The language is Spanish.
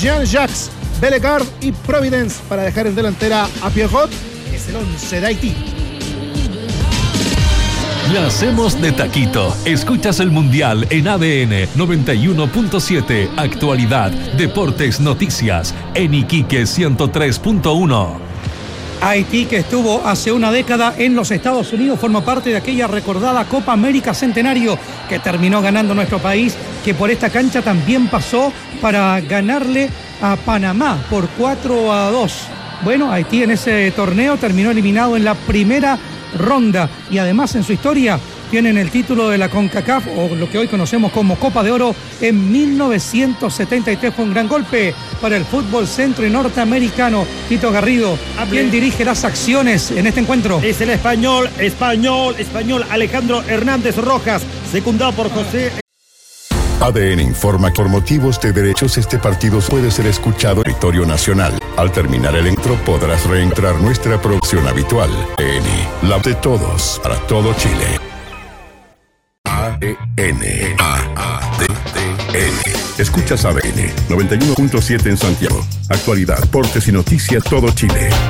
Jean-Jacques, Bellegarde y Providence para dejar en delantera a Pierrot. Es el 11 de Haití. La hacemos de taquito. Escuchas el Mundial en ADN 91.7. Actualidad, deportes, noticias. En Iquique 103.1. Haití, que estuvo hace una década en los Estados Unidos, forma parte de aquella recordada Copa América Centenario que terminó ganando nuestro país, que por esta cancha también pasó para ganarle a Panamá por 4-2. Bueno, Haití en ese torneo terminó eliminado en la primera ronda y además en su historia tienen el título de la CONCACAF, o lo que hoy conocemos como Copa de Oro, en 1973. Fue un gran golpe para el fútbol centro y norteamericano. Tito Garrido, ¿quién dirige las acciones en este encuentro? Es el español Alejandro Hernández Rojas, secundado por José. ADN informa que por motivos de derechos este partido puede ser escuchado en territorio nacional. Al terminar el intro podrás reentrar nuestra producción habitual. ADN, la de todos, para todo Chile. ADN. Escuchas ADN 91.7 en Santiago. Actualidad, deportes y noticias todo Chile.